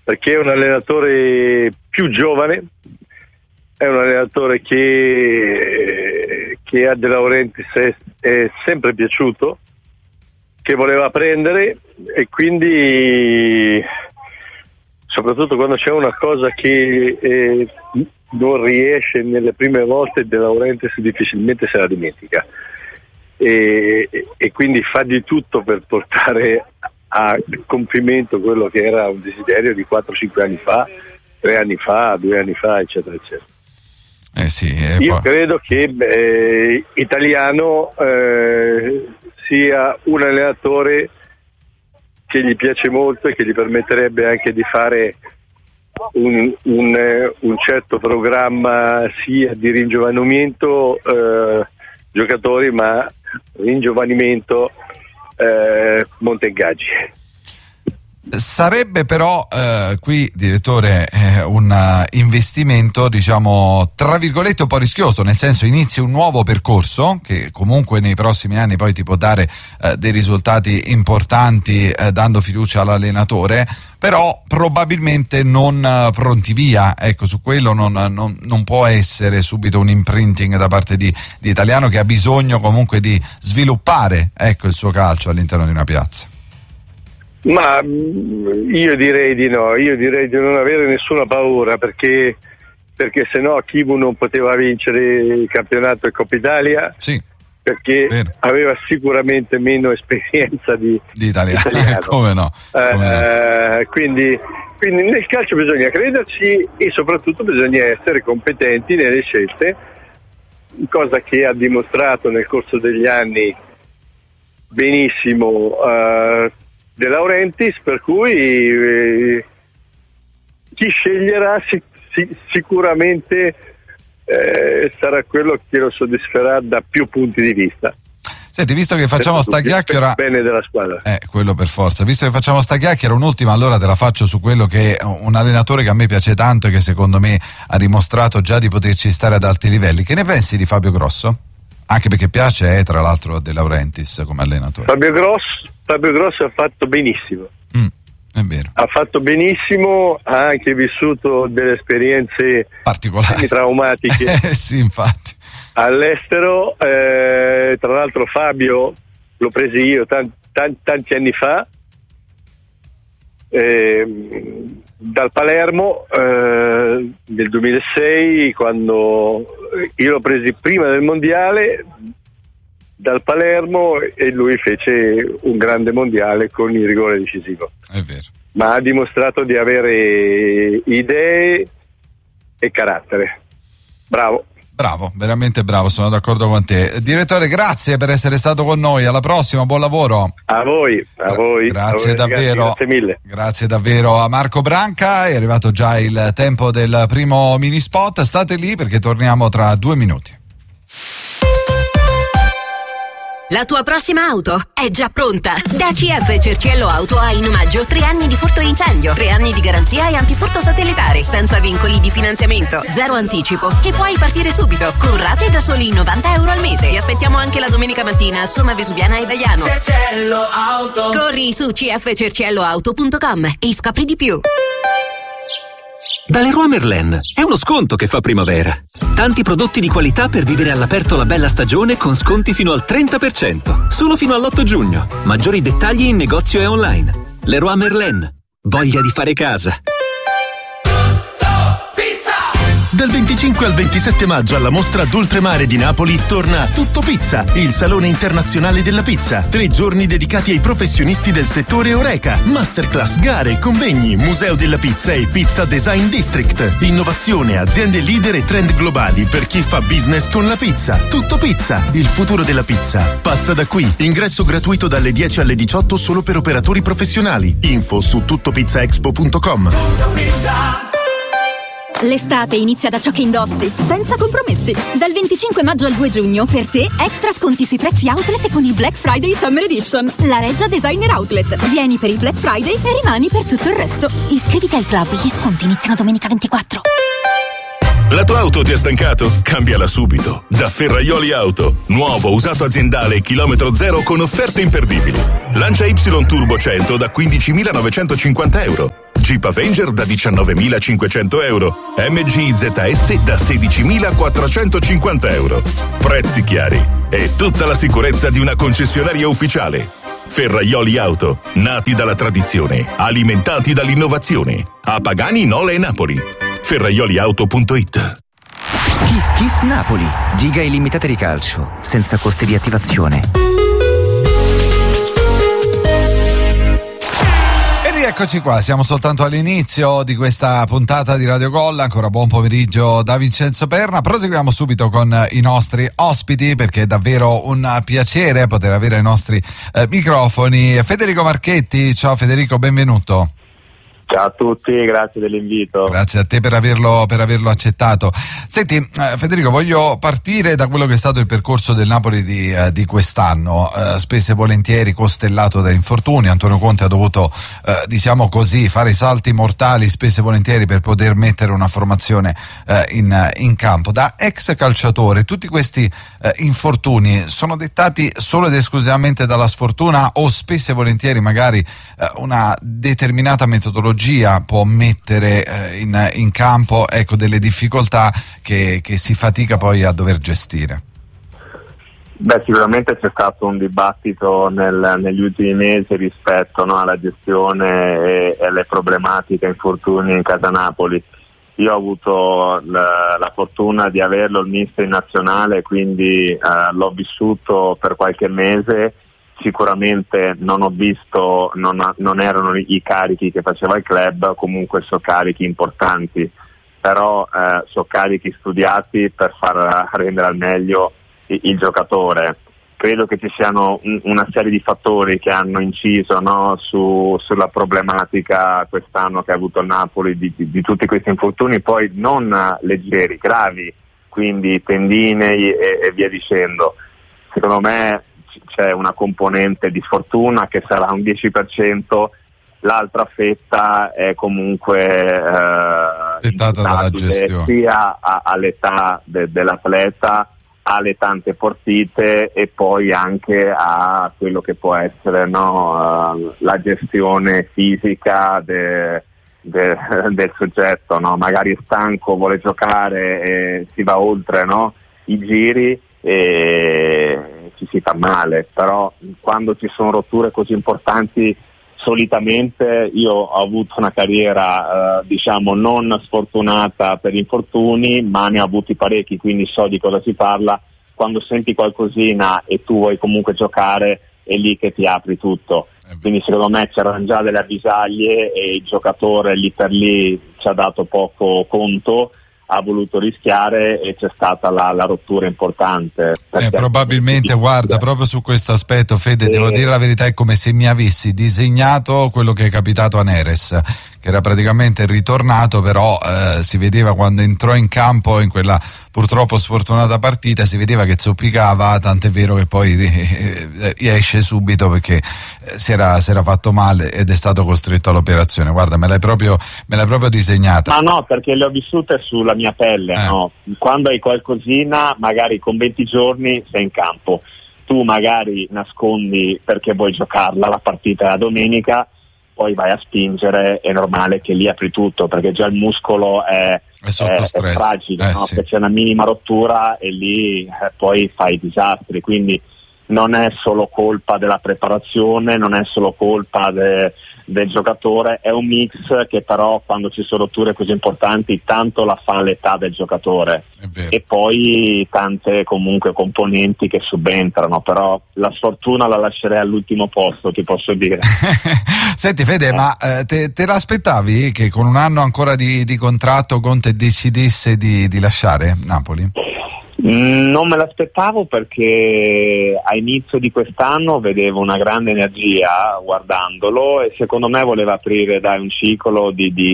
perché è un allenatore più giovane, è un allenatore che a De Laurentiis è sempre piaciuto, che voleva prendere, e quindi soprattutto quando c'è una cosa che non riesce nelle prime volte, De Laurentiis difficilmente se la dimentica, e quindi fa di tutto per portare a compimento quello che era un desiderio di 4-5 anni fa, 3 anni fa, 2 anni fa, eccetera eccetera. Io credo che Italiano sia un allenatore che gli piace molto e che gli permetterebbe anche di fare un certo programma sia di ringiovanimento giocatori, ma ringiovanimento monte ingaggi. Sarebbe però qui, direttore, un investimento, diciamo, tra virgolette un po' rischioso, nel senso inizi un nuovo percorso che comunque nei prossimi anni poi ti può dare dei risultati importanti, dando fiducia all'allenatore, però probabilmente non pronti via, ecco, su quello non può essere subito un imprinting da parte di Italiano, che ha bisogno comunque di sviluppare, ecco, il suo calcio all'interno di una piazza. Ma io direi di no, io direi di non avere nessuna paura, perché se no Chivu non poteva vincere il campionato e Coppa Italia, sì, perché aveva sicuramente meno esperienza di italiano. Come no? Quindi nel calcio bisogna crederci e soprattutto bisogna essere competenti nelle scelte, cosa che ha dimostrato nel corso degli anni benissimo De Laurentiis, per cui chi sceglierà sicuramente sarà quello che lo soddisferà da più punti di vista. Senti, visto che facciamo sta chiacchiera, bene della squadra, quello per forza, visto che facciamo sta chiacchiera, un'ultima allora te la faccio su quello che è un allenatore che a me piace tanto e che secondo me ha dimostrato già di poterci stare ad alti livelli. Che ne pensi di Fabio Grosso? Anche perché piace, tra l'altro, De Laurentiis come allenatore. Fabio Grosso ha fatto benissimo. È vero. Ha fatto benissimo, ha anche vissuto delle esperienze particolari, traumatiche. Sì, infatti. All'estero, tra l'altro Fabio l'ho preso io tanti anni fa, dal Palermo, nel 2006, quando io l'ho preso prima del mondiale dal Palermo, e lui fece un grande mondiale con il rigore decisivo. È vero. Ma ha dimostrato di avere idee e carattere. Bravo, veramente bravo, sono d'accordo con te. Direttore, grazie per essere stato con noi, alla prossima, buon lavoro. A voi. Grazie davvero. Ragazzi, grazie mille. Grazie davvero a Marco Branca, è arrivato già il tempo del primo mini spot, state lì perché torniamo tra 2 minuti. La tua prossima auto è già pronta. Da CF Cerciello Auto hai in omaggio 3 anni di furto incendio, 3 anni di garanzia e antifurto satellitare, senza vincoli di finanziamento, 0 anticipo e puoi partire subito con rate da soli €90 al mese. Ti aspettiamo anche la domenica mattina a Somma Vesuviana e Daiano. Cerciello Auto. Corri su cfcercielloauto.com e scopri di più. Da Leroy Merlin è uno sconto che fa primavera. Tanti prodotti di qualità per vivere all'aperto la bella stagione con sconti fino al 30%. Solo fino all'8 giugno. Maggiori dettagli in negozio e online. Leroy Merlin. Voglia di fare casa. Dal 25 al 27 maggio alla mostra d'Oltremare di Napoli torna Tutto Pizza, il salone internazionale della pizza. 3 giorni dedicati ai professionisti del settore Horeca, masterclass, gare, convegni, museo della pizza e Pizza Design District. Innovazione, aziende leader e trend globali per chi fa business con la pizza. Tutto Pizza, il futuro della pizza. Passa da qui. Ingresso gratuito dalle 10 alle 18 solo per operatori professionali. Info su tuttopizzaexpo.com. L'estate inizia da ciò che indossi, senza compromessi. Dal 25 maggio al 2 giugno, per te, extra sconti sui prezzi outlet con il Black Friday Summer Edition. La Reggia Designer Outlet. Vieni per il Black Friday e rimani per tutto il resto. Iscriviti al club, gli sconti iniziano domenica 24. La tua auto ti ha stancato? Cambiala subito. Da Ferraioli Auto. Nuovo, usato aziendale, chilometro zero con offerte imperdibili. Lancia Y Turbo 100 da €15.950. Jeep Avenger da 19.500 euro, MG ZS da 16.450 euro. Prezzi chiari e tutta la sicurezza di una concessionaria ufficiale. Ferraioli Auto, nati dalla tradizione, alimentati dall'innovazione. A Pagani, Nola e Napoli. Ferraioliauto.it. Kiss Kiss Napoli, giga illimitate di calcio, senza costi di attivazione. Eccoci qua, siamo soltanto all'inizio di questa puntata di Radio Gol. Ancora buon pomeriggio da Vincenzo Perna. Proseguiamo subito con i nostri ospiti, perché è davvero un piacere poter avere ai nostri microfoni Federico Marchetti. Ciao Federico, benvenuto. Ciao a tutti, grazie dell'invito. Grazie a te per averlo accettato. Senti Federico, voglio partire da quello che è stato il percorso del Napoli di quest'anno, spesso e volentieri costellato da infortuni. Antonio Conte ha dovuto diciamo così fare i salti mortali spesso e volentieri per poter mettere una formazione in campo. Da ex calciatore, tutti questi infortuni sono dettati solo ed esclusivamente dalla sfortuna, o spesso e volentieri magari una determinata metodologia può mettere in campo, ecco, delle difficoltà che si fatica poi a dover gestire? Beh, sicuramente c'è stato un dibattito negli ultimi mesi rispetto, no, alla gestione e alle problematiche infortuni in casa Napoli. Io ho avuto la fortuna di averlo il mister in nazionale, quindi l'ho vissuto per qualche mese. Sicuramente non ho visto, non erano i carichi che faceva il club, comunque so carichi importanti, però so carichi studiati per far rendere al meglio il giocatore. Credo che ci siano una serie di fattori che hanno inciso, no, sulla problematica quest'anno che ha avuto il Napoli di tutti questi infortuni, poi non leggeri, gravi, quindi tendinei e via dicendo. Secondo me c'è una componente di sfortuna che sarà un 10%, l'altra fetta è comunque dettata dalla gestione, sia all'età dell'atleta, alle tante partite e poi anche a quello che può essere, no, la gestione fisica del soggetto, no? Magari è stanco, vuole giocare e si va oltre, no, i giri e ci si fa male. Però quando ci sono rotture così importanti, solitamente io ho avuto una carriera diciamo non sfortunata per infortuni, ma ne ho avuti parecchi, quindi so di cosa si parla. Quando senti qualcosina e tu vuoi comunque giocare, è lì che ti apri tutto. Quindi secondo me c'erano già delle avvisaglie e il giocatore lì per lì ci ha dato poco conto, ha voluto rischiare e c'è stata la rottura importante. Probabilmente, guarda, proprio su questo aspetto, Fede, devo dire la verità, è come se mi avessi disegnato quello che è capitato a Neres, che era praticamente ritornato, però si vedeva quando entrò in campo in quella purtroppo sfortunata partita, si vedeva che zoppicava, tant'è vero che poi esce subito perché si era fatto male ed è stato costretto all'operazione. Guarda, me l'hai proprio disegnata. Ma no, perché le ho vissute sulla mia pelle, no? Quando hai qualcosina, magari con 20 giorni sei in campo, tu magari nascondi perché vuoi giocarla la partita la domenica, poi vai a spingere, è normale che lì apri tutto, perché già il muscolo è fragile, no? Sì. Che c'è una minima rottura e lì poi fai disastri. Quindi non è solo colpa della preparazione, non è solo colpa del giocatore, è un mix che però quando ci sono rotture così importanti tanto la fa l'età del giocatore e poi tante comunque componenti che subentrano, però la sfortuna la lascerei all'ultimo posto, ti posso dire. Senti Fede, ma te l'aspettavi che con un anno ancora di contratto Conte decidesse di lasciare Napoli? Non me l'aspettavo, perché a inizio di quest'anno vedevo una grande energia guardandolo e secondo me voleva aprire un ciclo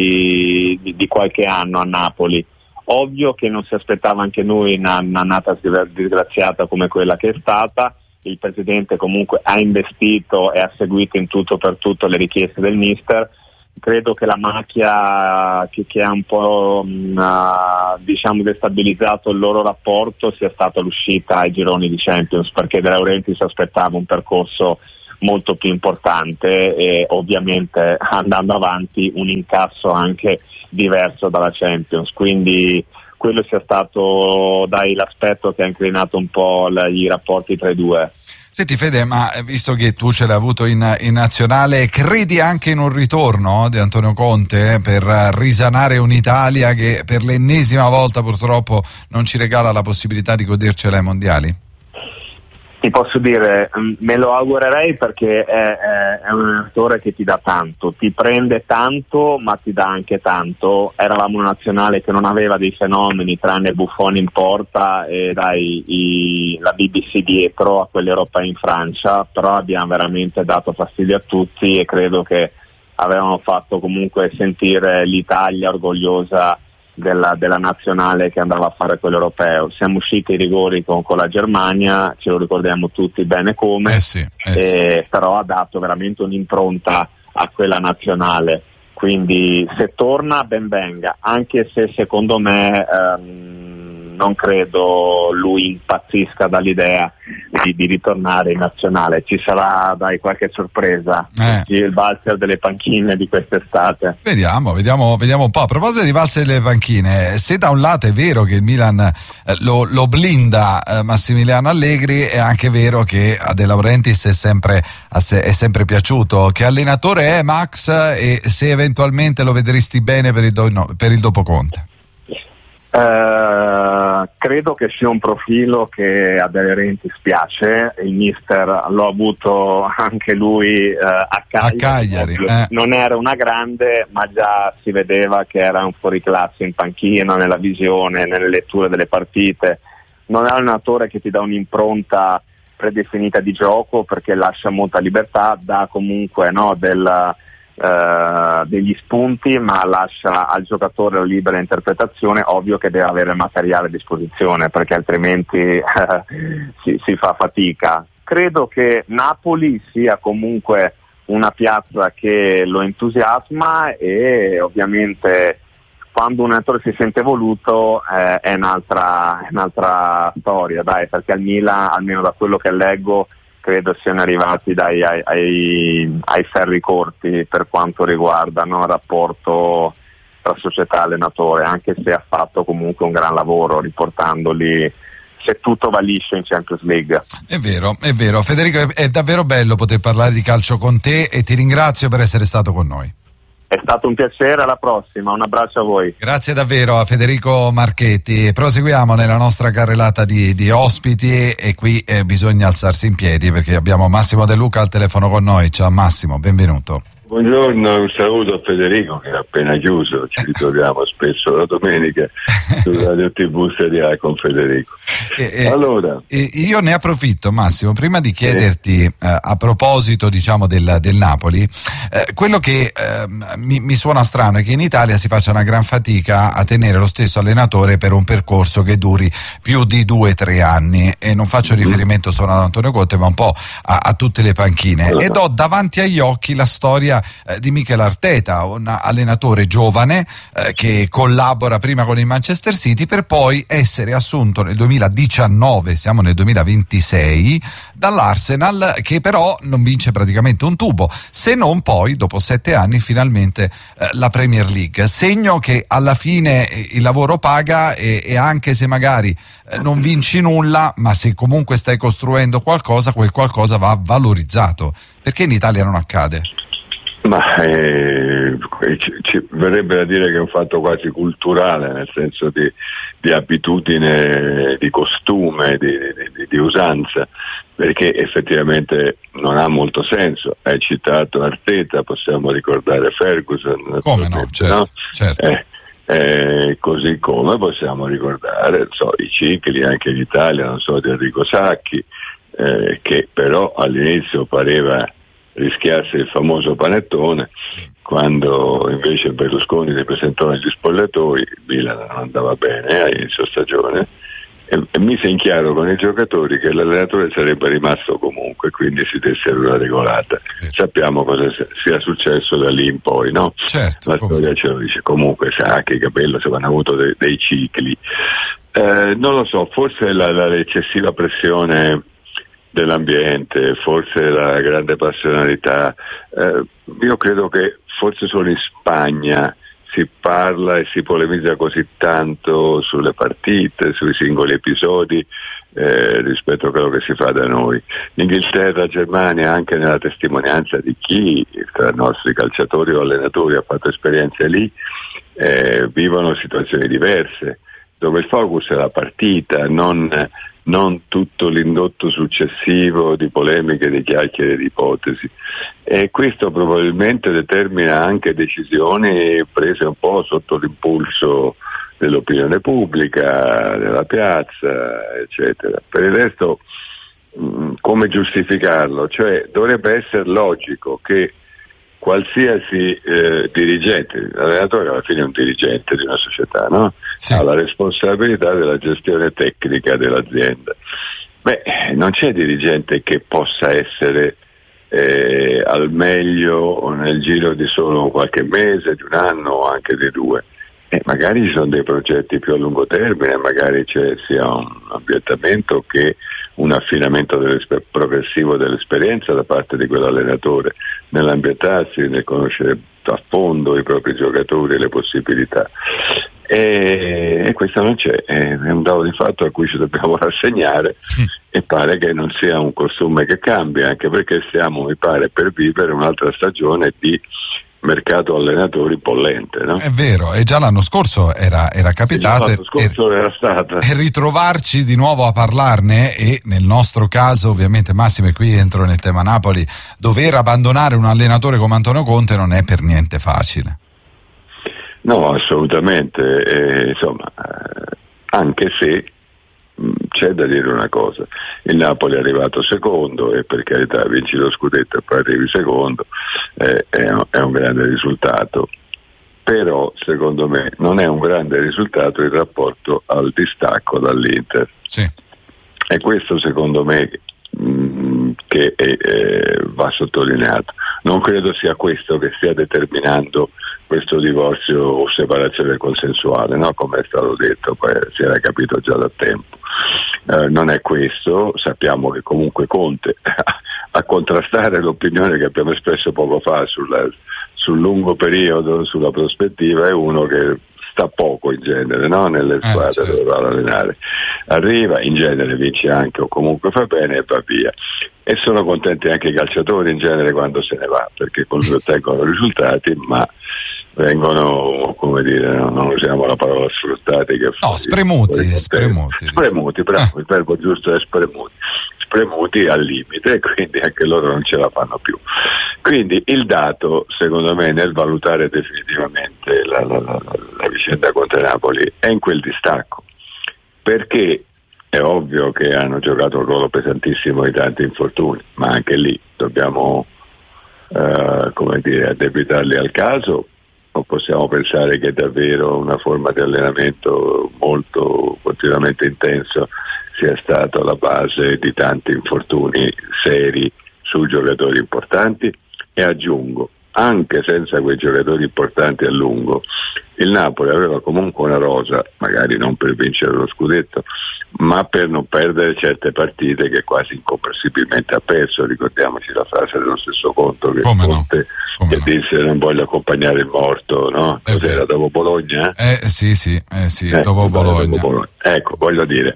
di qualche anno a Napoli. Ovvio che non si aspettava anche noi un'annata disgraziata come quella che è stata. Il presidente comunque ha investito e ha seguito in tutto per tutto le richieste del mister. Credo che la macchia che ha un po' diciamo destabilizzato il loro rapporto sia stata l'uscita ai gironi di Champions, perché De Laurentiis si aspettava un percorso molto più importante e ovviamente andando avanti un incasso anche diverso dalla Champions, quindi quello sia stato l'aspetto che ha inclinato un po' i rapporti tra i due. Senti Fede, ma visto che tu ce l'hai avuto in nazionale, credi anche in un ritorno di Antonio Conte per risanare un'Italia che per l'ennesima volta purtroppo non ci regala la possibilità di godercela ai mondiali? Ti posso dire, me lo augurerei perché è un allenatore che ti dà tanto, ti prende tanto ma ti dà anche tanto. Eravamo una nazionale che non aveva dei fenomeni tranne Buffon in porta e la BBC dietro a quell'Europa in Francia, però abbiamo veramente dato fastidio a tutti e credo che avevano fatto comunque sentire l'Italia orgogliosa della nazionale che andava a fare quell'europeo. Siamo usciti ai rigori con la Germania, ce lo ricordiamo tutti bene come, però ha dato veramente un'impronta a quella nazionale, quindi se torna ben venga, anche se secondo me non credo lui impazzisca dall'idea di ritornare in nazionale. Ci sarà qualche sorpresa, il valzer delle panchine di quest'estate. Vediamo un po'. A proposito di valzer delle panchine, se da un lato è vero che il Milan lo blinda Massimiliano Allegri, è anche vero che a De Laurentiis è sempre piaciuto. Che allenatore è Max e se eventualmente lo vedresti bene per il dopo Conte? Credo che sia un profilo che a De Laurentiis piace, il mister l'ho avuto anche lui a Cagliari. Non era una grande, ma già si vedeva che era un fuoriclasse in panchina, nella visione, nelle letture delle partite. Non è un allenatore che ti dà un'impronta predefinita di gioco perché lascia molta libertà, dà comunque degli spunti, ma lascia al giocatore la libera interpretazione. Ovvio che deve avere materiale a disposizione perché altrimenti si fa fatica. Credo che Napoli sia comunque una piazza che lo entusiasma e ovviamente quando un allenatore si sente voluto è un'altra storia, perché al Milan, almeno da quello che leggo, credo siano arrivati ai ferri corti per quanto riguarda il rapporto tra società e allenatore, anche se ha fatto comunque un gran lavoro riportandoli, se tutto va liscio, in Champions League. È vero. Federico, è davvero bello poter parlare di calcio con te e ti ringrazio per essere stato con noi. È stato un piacere, alla prossima, un abbraccio a voi. Grazie davvero a Federico Marchetti. Proseguiamo nella nostra carrellata di ospiti e qui bisogna alzarsi in piedi perché abbiamo Massimo De Luca al telefono con noi. Ciao Massimo, benvenuto. Buongiorno, un saluto a Federico che è appena chiuso, ci ritroviamo spesso la domenica su Radio TV Serie A con Federico. Allora, io ne approfitto Massimo, prima di chiederti a proposito del Napoli, quello che mi suona strano è che in Italia si faccia una gran fatica a tenere lo stesso allenatore per un percorso che duri più di 2-3 anni, e non faccio riferimento solo ad Antonio Conte ma un po' a tutte le panchine, ed ho davanti agli occhi la storia di Mikel Arteta, un allenatore giovane che collabora prima con il Manchester City per poi essere assunto nel 2019, siamo nel 2026, dall'Arsenal, che però non vince praticamente un tubo, se non poi dopo 7 anni finalmente la Premier League, segno che alla fine il lavoro paga e anche se magari non vinci nulla, ma se comunque stai costruendo qualcosa, quel qualcosa va valorizzato. Perché in Italia non accade? Ma ci verrebbe da dire che è un fatto quasi culturale, nel senso di abitudine, di costume, di usanza, perché effettivamente non ha molto senso. Hai citato Arteta, possiamo ricordare Ferguson. Come no? Certo. Così come possiamo ricordare i cicli anche in Italia, di Enrico Sacchi, che però all'inizio pareva rischiasse il famoso panettone, quando invece Berlusconi si presentò negli spogliatoi, il Milan non andava bene all'inizio stagione e mise in chiaro con i giocatori che l'allenatore sarebbe rimasto comunque, quindi si desse una regolata. Sappiamo cosa sia successo da lì in poi, no? Certo, la storia ce lo dice. Comunque Sacchi, Capello, se hanno avuto dei cicli, non lo so, forse l'eccessiva pressione dell'ambiente, forse la grande passionalità. Io credo che forse solo in Spagna si parla e si polemizza così tanto sulle partite, sui singoli episodi, rispetto a quello che si fa da noi. Inghilterra, Germania, anche nella testimonianza di chi tra i nostri calciatori o allenatori ha fatto esperienze lì, vivono situazioni diverse, dove il focus è la partita, non tutto l'indotto successivo di polemiche, di chiacchiere, di ipotesi, e questo probabilmente determina anche decisioni prese un po' sotto l'impulso dell'opinione pubblica, della piazza, eccetera. Per il resto, come giustificarlo? Cioè, dovrebbe essere logico che qualsiasi dirigente, l'allenatore alla fine è un dirigente di una società, no? Sì. Ha la responsabilità della gestione tecnica dell'azienda. Non c'è dirigente che possa essere al meglio nel giro di solo qualche mese, di un anno o anche di 2. Magari ci sono dei progetti più a lungo termine, magari sia un ambientamento che un affinamento progressivo dell'esperienza da parte di quell'allenatore nell'ambientarsi, nel conoscere a fondo i propri giocatori e le possibilità. E questo non c'è, è un dato di fatto a cui ci dobbiamo rassegnare, e pare che non sia un costume che cambia, anche perché stiamo, mi pare, per vivere un'altra stagione di mercato allenatori bollente, no? È vero, e già l'anno scorso era capitato, era stato. E ritrovarci di nuovo a parlarne, e nel nostro caso ovviamente, Massimo, e qui entro nel tema Napoli, dover abbandonare un allenatore come Antonio Conte non è per niente facile. No, assolutamente, anche se c'è da dire una cosa: il Napoli è arrivato secondo, e per carità, vinci lo scudetto e poi arrivi secondo, è un grande risultato, però secondo me non è un grande risultato il rapporto al distacco dall'Inter. Sì. E questo secondo me che va sottolineato. Non credo sia questo che stia determinando questo divorzio o separazione consensuale, no? Come è stato detto, poi si era capito già da tempo. Non è questo. Sappiamo che comunque Conte, a contrastare l'opinione che abbiamo espresso poco fa sul lungo periodo, sulla prospettiva, è uno che sta poco in genere, no? Nelle squadre dove va ad allenare. Arriva, in genere vince anche o comunque fa bene e va via. E sono contenti anche i calciatori in genere quando se ne va, perché così ottengono risultati, ma vengono, come dire, non usiamo la parola sfruttati, che spremuti, bravo, il verbo giusto è spremuti al limite, e quindi anche loro non ce la fanno più. Quindi il dato, secondo me, nel valutare definitivamente la vicenda contro Napoli è in quel distacco, perché è ovvio che hanno giocato un ruolo pesantissimo di tanti infortuni, ma anche lì dobbiamo addebitarli al caso, o possiamo pensare che davvero una forma di allenamento molto continuamente intenso sia stata la base di tanti infortuni seri su giocatori importanti? E aggiungo, anche senza quei giocatori importanti a lungo, il Napoli aveva comunque una rosa, magari non per vincere lo scudetto, ma per non perdere certe partite che quasi incomprensibilmente ha perso. Ricordiamoci la frase dello stesso Conte che disse: non voglio accompagnare il morto, no? Cos'era, dopo Bologna? Sì, dopo Bologna. Ecco, voglio dire,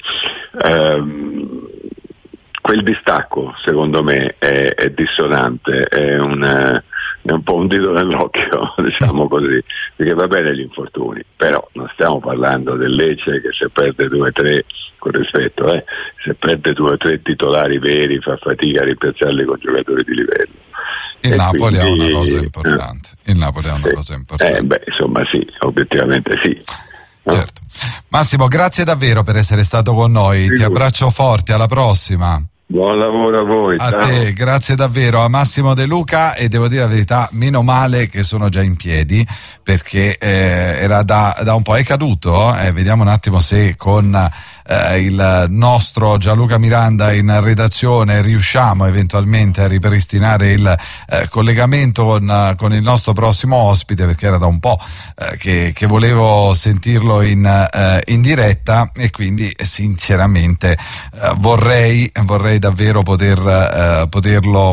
quel distacco secondo me è dissonante, è un po' un dito nell'occhio, diciamo così, perché va bene gli infortuni, però non stiamo parlando del Lecce che se perde 2-3, con rispetto, se perde 2-3 titolari veri fa fatica a rimpiazzarli con giocatori di livello. Il Napoli ha una cosa importante. Insomma sì, obiettivamente sì. Certo. Massimo, grazie davvero per essere stato con noi, ti abbraccio forte, alla prossima. Buon lavoro a voi. A te, grazie davvero a Massimo De Luca, e devo dire la verità, meno male che sono già in piedi, perché era da un po', è caduto, vediamo un attimo se con il nostro Gianluca Miranda in redazione riusciamo eventualmente a ripristinare il collegamento con il nostro prossimo ospite, perché era da un po' che volevo sentirlo in diretta, e quindi sinceramente vorrei davvero poterlo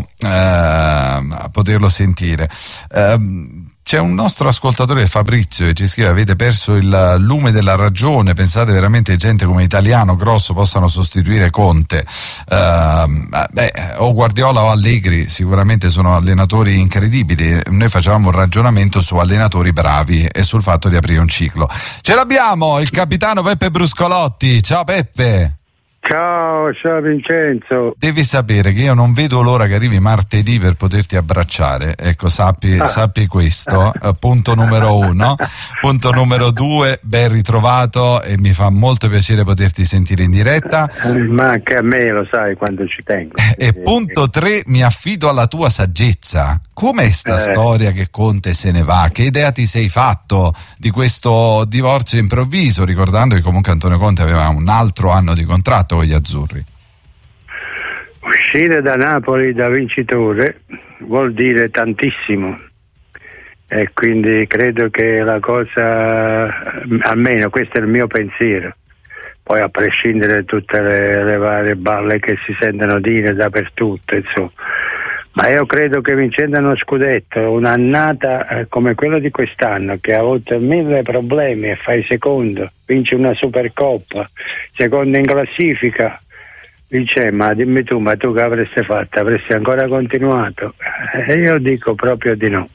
sentire. C'è un nostro ascoltatore, Fabrizio, che ci scrive: avete perso il lume della ragione, pensate veramente che gente come Italiano, Grosso possano sostituire Conte? O Guardiola o Allegri sicuramente sono allenatori incredibili, noi facevamo un ragionamento su allenatori bravi e sul fatto di aprire un ciclo. Ce l'abbiamo, il capitano Peppe Bruscolotti. Ciao Peppe. Ciao Vincenzo. Devi sapere che io non vedo l'ora che arrivi martedì per poterti abbracciare, ecco, sappi questo, punto numero 1. Punto numero 2, ben ritrovato, e mi fa molto piacere poterti sentire in diretta. Ma anche a me, lo sai quanto ci tengo. E punto 3, mi affido alla tua saggezza. Com'è sta storia che Conte se ne va? Che idea ti sei fatto di questo divorzio improvviso, ricordando che comunque Antonio Conte aveva un altro anno di contratto con gli azzurri? Uscire da Napoli da vincitore vuol dire tantissimo, e quindi credo che la cosa, almeno questo è il mio pensiero, poi a prescindere da tutte le varie balle che si sentono dire dappertutto, insomma. Ma io credo che vincendo uno scudetto, un'annata come quella di quest'anno, che ha avuto 1000 problemi e fai secondo, vince una Supercoppa, secondo in classifica, dice: ma dimmi tu, ma tu che avresti fatto? Avresti ancora continuato? E io dico proprio di no,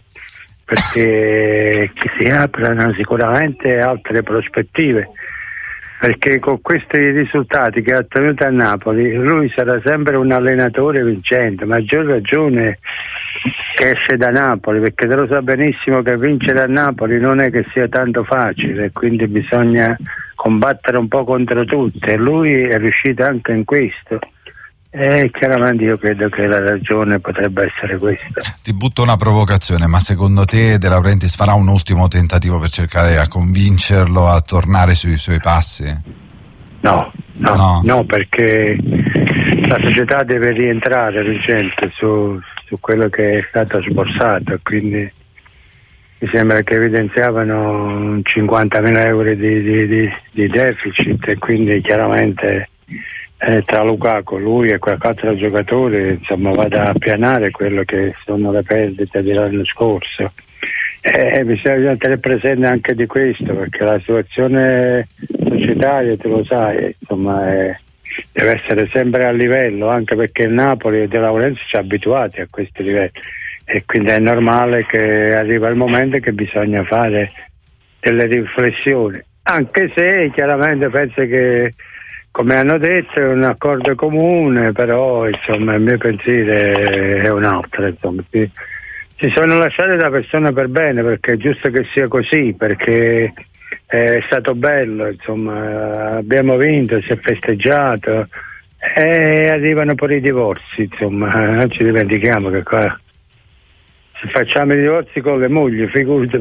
perché si aprono sicuramente altre prospettive, perché con questi risultati che ha ottenuto a Napoli lui sarà sempre un allenatore vincente. Maggior ragione che esce da Napoli, perché te lo sa benissimo che vincere a Napoli non è che sia tanto facile, quindi bisogna combattere un po' contro tutti, e lui è riuscito anche in questo. E chiaramente io credo che la ragione potrebbe essere questa. Ti butto una provocazione, ma secondo te De Laurentiis farà un ultimo tentativo per cercare a convincerlo a tornare sui suoi passi? No, perché la società deve rientrare, Vincenzo, su quello che è stato sborsato, quindi mi sembra che evidenziavano 50.000 euro di deficit, e quindi chiaramente tra Lukaku, lui e qualche altro giocatore, insomma, vada a pianare quello che sono le perdite dell'anno scorso. Bisogna tenere presente anche di questo, perché la situazione societaria, tu lo sai, insomma, deve essere sempre a livello, anche perché il Napoli e De Laurentiis ci ha abituati a questi livelli, e quindi è normale che arriva il momento che bisogna fare delle riflessioni, anche se chiaramente penso che, come hanno detto, è un accordo comune, però insomma il mio pensiero è un altro, insomma. Si sono lasciate da persone per bene, perché è giusto che sia così, perché è stato bello, insomma, abbiamo vinto, si è festeggiato, e arrivano pure i divorzi, insomma, non ci dimentichiamo che qua facciamo i divorzi con le mogli, figurati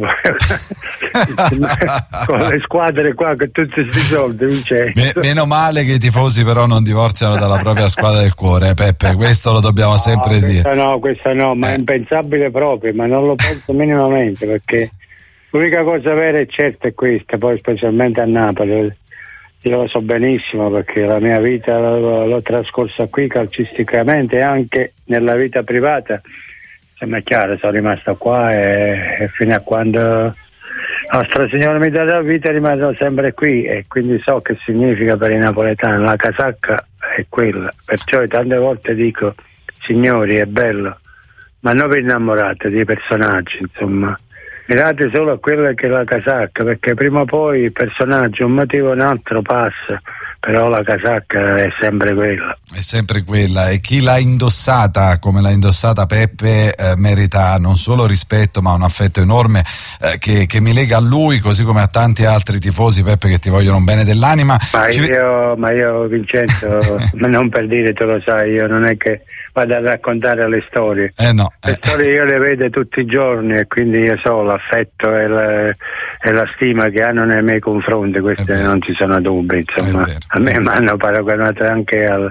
con le squadre qua, che tutti questi soldi, Vincenzo. Meno male che i tifosi però non divorziano dalla propria squadra del cuore, Peppe, questo lo dobbiamo sempre dire. Questa no, ma è impensabile proprio, ma non lo penso minimamente, perché l'unica cosa vera e certa è questa, poi specialmente a Napoli, io lo so benissimo, perché la mia vita l'ho trascorsa qui calcisticamente e anche nella vita privata. Ma è chiaro, sono rimasto qua e fino a quando Nostra Signora mi dà la vita rimarrò sempre qui, e quindi so che significa per i napoletani, la casacca è quella, perciò tante volte dico: signori, è bello, ma non vi innamorate dei personaggi, insomma, mirate solo a quella che è la casacca, perché prima o poi il personaggio, un motivo o un altro, passa, però la casacca è sempre quella. È sempre quella, e chi l'ha indossata come l'ha indossata Peppe merita non solo rispetto, ma un affetto enorme che mi lega a lui, così come a tanti altri tifosi, Peppe, che ti vogliono bene dell'anima. Ma io Vincenzo, non per dire, tu lo sai, io non è che vado a raccontare le storie. Le storie io le vedo tutti i giorni, e quindi io so l'affetto e la stima che hanno nei miei confronti, queste non ci sono dubbi, insomma. A me mi hanno paragonato anche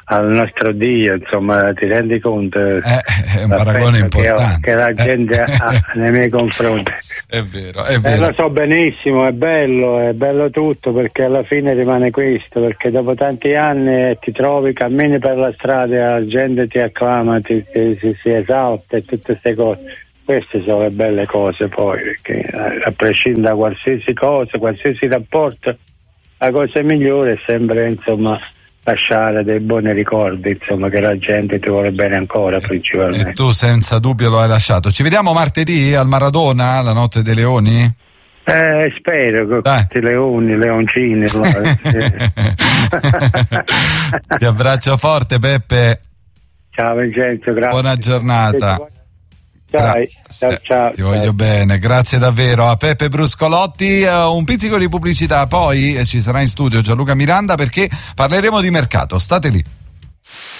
al nostro Dio, insomma, ti rendi conto? È un paragone importante che la gente ha nei miei confronti. È vero. Lo so benissimo, è bello tutto, perché alla fine rimane questo, perché dopo tanti anni ti trovi, cammini per la strada, la gente ti acclama, si esalta e tutte queste cose. Queste sono le belle cose poi, perché a prescindere da qualsiasi cosa, qualsiasi rapporto, la cosa migliore è sempre, insomma, lasciare dei buoni ricordi, insomma, che la gente ti vuole bene ancora, principalmente. E tu senza dubbio lo hai lasciato. Ci vediamo martedì al Maradona, la notte dei leoni? Spero con questi leoncini. Ti abbraccio forte, Peppe. Ciao Vincenzo, grazie. Buona giornata. Ciao. Ti voglio bene, grazie davvero a Peppe Bruscolotti. Un pizzico di pubblicità, poi ci sarà in studio Gianluca Miranda, perché parleremo di mercato. State lì.